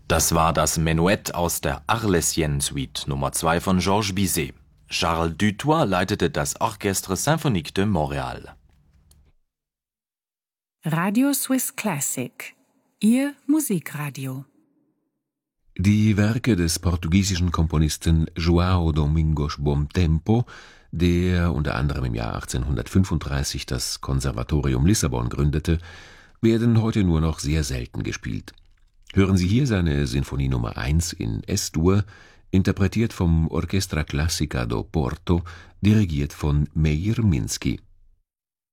Das war das Menuett aus der Arlésienne-Suite Nummer 2 von Georges Bizet. Charles Dutoit leitete das Orchestre Symphonique de Montréal. Radio Swiss Classic, Ihr Musikradio. Die Werke des portugiesischen Komponisten João Domingos Bom Tempo, der unter anderem im Jahr 1835 das Konservatorium Lissabon gründete, werden heute nur noch sehr selten gespielt. Hören Sie hier seine Sinfonie Nummer 1 in S-Dur, interpretiert vom Orchestra Classica do Porto, dirigiert von Meir Minsky.